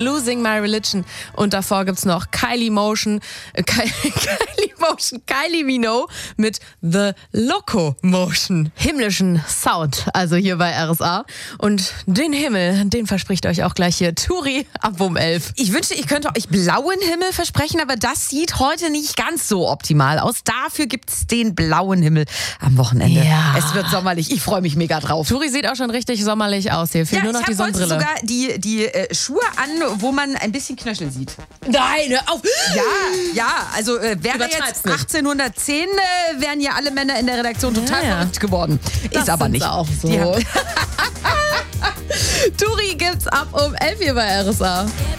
Losing My Religion. Und davor gibt's noch Kylie Minogue mit The Locomotion. Himmlischen Sound, also hier bei RSA. Und den Himmel, den verspricht euch auch gleich hier Turi ab um 11. Ich wünschte, ich könnte euch blauen Himmel versprechen, aber das sieht heute nicht ganz so optimal aus. Dafür gibt's den blauen Himmel am Wochenende. Ja. Es wird sommerlich. Ich freue mich mega drauf. Turi sieht auch schon richtig sommerlich aus hier. Fehlt nur noch die ich habe heute Sonnenbrille. sogar die Schuhe an, wo man ein bisschen Knöchel sieht. Nein, hör auf! Ja, also wäre Übertreib's jetzt nicht. 1810, wären ja alle Männer in der Redaktion total verrückt geworden. Das Ist aber sind's nicht. auch so. Die haben- Turi gibt's ab um 11 hier bei RSA.